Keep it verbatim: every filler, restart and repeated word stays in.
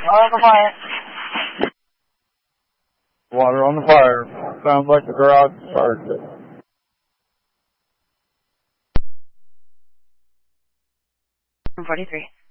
Water compliant. Water on the fire. Sounds like the garage started. forty-three.